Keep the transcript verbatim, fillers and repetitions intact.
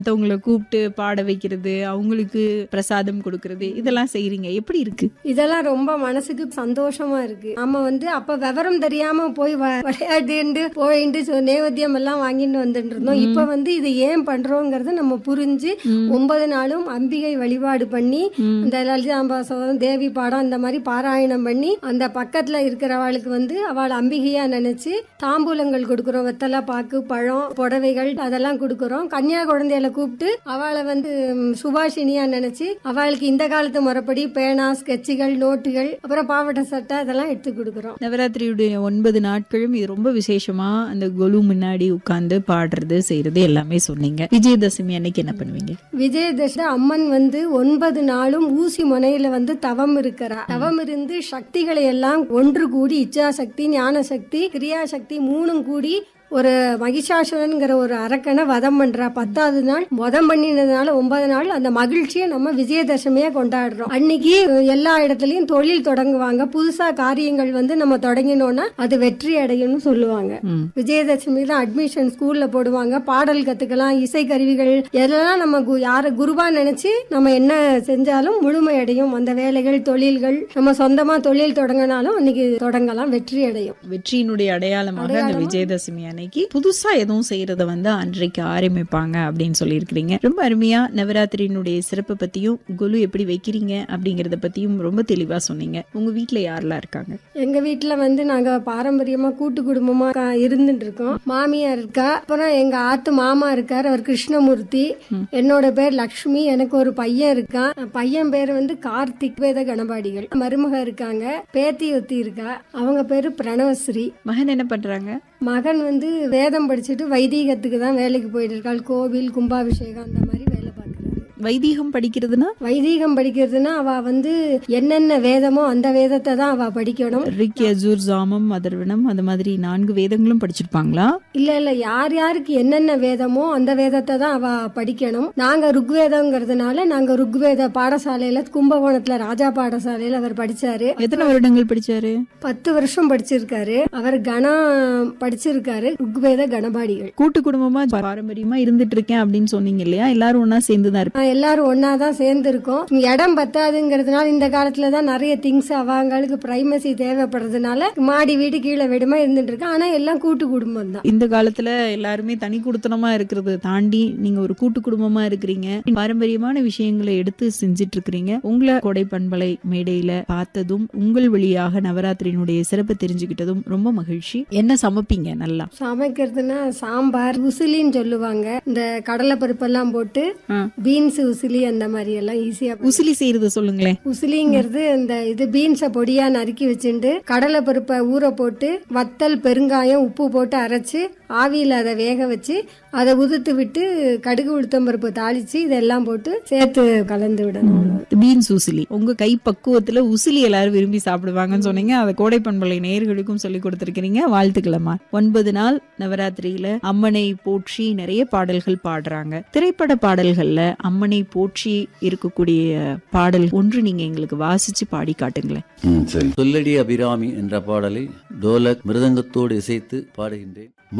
மத்தவங்கள கூப்பிட்டு பாட வைக்கிறது, அவங்களுக்கு பிரசாதம் கொடுக்கறது, இதெல்லாம் செய்றீங்க. எப்படி இருக்கு? இதெல்லாம் ரொம்ப மனசுக்கு சந்தோஷமா இருக்கு. நம்ம வந்து அப்ப விவரம் தெரியாம போய் வ- விளையாட்டு போயிட்டு நேவேத்தியம் எல்லாம் வாங்கிட்டு வந்துட்டு இருந்தோம். இப்ப வந்து இது ஏன் பண்றோங்கிறத நம்ம புரிஞ்சு ஒன்பது நாளும் அம்பிகை வழிபாடு பண்ணி இந்த லலிதாம்பாசம் தேவி பாடம் இந்த மாதிரி பாராயணம் பண்ணி அந்த பக்கத்துல இருக்கிறவளுக்கு வந்து அவள் அம்பிகையா நினைச்சு தாம்பூலங்கள் கொடுக்கறோம். வெத்தலை பாக்கு பழம் புடவைகள் அதெல்லாம் கொடுக்கறோம். கன்னியா குழந்தைகளை கூப்பிட்டு அவளை வந்து ம், சுபாஷினியா நினைச்சு அவளுக்கு இந்த காலத்து முறைப்படி பேனா ஸ்கெட்சுகள் நோட்டுகள் அப்புறம் பாவாடை சட்டை அதெல்லாம் எடுத்து கொடுக்கறோம். நவராத்திரியுடைய ஒன்பது நாட்களும் இது ரொம்ப விசேஷமா அந்த கொலு முன்னாடி உட்கார்ந்து பாடுறது செய்யறது எல்லாமே சொன்னீங்க. விஜயதசமி அன்னைக்கு என்ன பண்ணுவீங்க? விஜயதசமி அம்மன் வந்து ஒன்பது நாளும் ஊசி முனையில வந்து தவம் இருக்கிறா. தவம் இருந்து சக்திகளை எல்லாம் ஒன்று கூடி இச்சா சக்தி ஞான சக்தி கிரியா சக்தி மூணும் கூடி ஒரு மகிஷாசுரன்ங்கிற ஒரு அரக்கனை வதம் பண்றா. பத்தாவது நாள் வதம் பண்ணினதுனால ஒன்பது நாள் அந்த மகிழ்ச்சியை நம்ம விஜயதசமியா கொண்டாடுறோம். அன்னைக்கு எல்லா இடத்துலயும் தொழில் தொடங்குவாங்க. புதுசா காரியங்கள் வந்து நம்ம தொடங்கினோம்னா அது வெற்றி அடையும்னு சொல்லுவாங்க. விஜயதசமி தான் அட்மிஷன் ஸ்கூல்ல போடுவாங்க. பாடல் கத்துக்கலாம், இசை கருவிகள் எதெல்லாம் நம்ம கு- யார குருவா நினைச்சு நம்ம என்ன செஞ்சாலும் முழுமை அடையும். அந்த வேலைகள் தொழில்கள் நம்ம சொந்தமா தொழில் தொடங்கினாலும் அன்னைக்கு தொடங்கலாம், வெற்றி அடையும். வெற்றியினுடைய அடையாளமாக அந்த விஜயதசமி அன்னைக்கு புதுசா எதுவும் செய்யறத வந்து அன்றைக்கு ஆரம்பிப்பாங்க அப்படின்னு சொல்லியிருக்கிறீங்க. ரொம்ப அருமையா நவராத்திரியினுடைய சிறப்பு பத்தியும் கொலு எப்படி வைக்கிறீங்க அப்படிங்கறத பத்தியும் ரொம்ப தெளிவா சொன்னீங்க. உங்க வீட்ல யாரெல்லாம் இருக்காங்க? எங்க வீட்டுல வந்து நாங்க பாரம்பரியமா கூட்டு குடும்பமா கா- இருந்துட்டு இருக்கோம். மாமியார் இருக்கா, அப்புறம் எங்க ஆத்து மாமா இருக்காரு, அவர் கிருஷ்ணமூர்த்தி. என்னோட பேர் லக்ஷ்மி. எனக்கு ஒரு பையன் இருக்கான். பையன் பேர் வந்து கார்த்திக். வேத கணபாடிகள். மருமக இருக்காங்க, பேத்தி ஒத்தி இருக்கா, அவங்க பேரு பிரணவஸ்ரீ. மகன் என்ன பண்றாங்க? மகன் வந்து வேதம் படிச்சுட்டு வைதீகத்துக்கு தான் வேலைக்கு போயிட்டு இருக்காள். கோவில் கும்பாபிஷேகம் அந்த மாதிரி வேலை பார்க்கறாரு. வைதீகம் படிக்கிறதுனா? வைதீகம் படிக்கிறதுனா அவ வந்து என்னென்ன வேதமோ அந்த வேதத்தை தான் அவ படிக்கணும். ரிக் யஜுர் சாமம் அதர்வனம் அந்த மாதிரி நான்கு வேதங்களும் படிச்சிருப்பாங்களா? இல்ல இல்ல யார் யாருக்கு என்னென்ன வேதமோ அந்த வேதத்தை தான் அவ படிக்கணும். நாங்க ருக்வேதம்ங்கிறதுனால நாங்க ருக்வேத பாடசாலையில கும்பகோணத்துல ராஜா பாடசாலையில அவர் படிச்சாரு. எத்தனை வருடங்கள் படிச்சாரு? பத்து வருஷம் படிச்சிருக்காரு. அவர் கணம் படிச்சிருக்காரு, ருக்வேத கணபாடிகள். கூட்டு குடும்பமா பாரம்பரியமா இருந்துட்டு இருக்கேன் அப்படின்னு சொன்னீங்க இல்லையா? எல்லாரும் ஒன்னா சேர்ந்துதான் இருப்பாங்க. எல்லாரும் ஒன்னாதான் சேர்ந்து இருக்கோம். இடம் பத்தாதுங்கிறதுனால இந்த காலத்துலதான் நிறைய திங்ஸ் அவங்களுக்கு பிரைமசி தேவைப்படுறதுனால மாடி வீடு கீழே வீடுமா இருந்துட்டு இருக்கு. ஆனா எல்லாம் கூட்டு குடும்பம் தான். இந்த காலத்துல எல்லாருமே தனி குடுத்தனமா இருக்கிறது தாண்டி நீங்க ஒரு கூட்டு குடும்பமா இருக்கிறீங்க. பாரம்பரியமான விஷயங்களை எடுத்து செஞ்சிட்டு இருக்கிறீங்க. உங்களை கொடை பண்பலை மேடையில பார்த்ததும் உங்கள் வழியாக நவராத்திரியினுடைய சிறப்பு தெரிஞ்சுக்கிட்டதும் ரொம்ப மகிழ்ச்சி. என்ன சமைப்பீங்க நல்லா? சமைக்கிறதுனா சாம்பார் உசிலின்னு சொல்லுவாங்க. இந்த கடலை பருப்பெல்லாம் போட்டு பீன்ஸ் உசிலி அந்த மாதிரி எல்லாம் ஈஸியா. உசிலி செய்யறது சொல்லுங்களேன். உசிலிங்கிறது இந்த இது பீன்ஸ பொடியா நறுக்கி வச்சுட்டு கடலை பருப்பை ஊற போட்டு வத்தல் பெருங்காயம் உப்பு போட்டு அரைச்சு ஆவியில அதை வேக வச்சு அதை உதுத்து விட்டு கடுகு உளுத்தம் பருப்பு தாளிச்சு இதெல்லாம் போட்டு சேர்த்து கலந்து விடணும். பீன்ஸ் உசிலி உங்க கை பக்குவத்துல உசிலி எல்லாரும் விரும்பி சாப்பிடுவாங்கன்னு சொன்னீங்க. அதை கோடை பண்பலை நேயர்களுக்கும் சொல்லி கொடுத்திருக்கிறீங்க. வாழ்த்துக்களம்மா. ஒன்பது நாள் நவராத்திரியில அம்மனை போற்றி நிறைய பாடல்கள் பாடுறாங்க. திரைப்பட பாடல்கள்ல அம்மனை போற்றி இருக்கக்கூடிய பாடல் ஒன்று நீங்க எங்களுக்கு வாசிச்சு பாடி காட்டுங்களேன். சொல்லடி அபிராமி என்ற பாடலை டோலக் மிருதங்கத்தோடு இசைத்து பாடுகின்றேன்.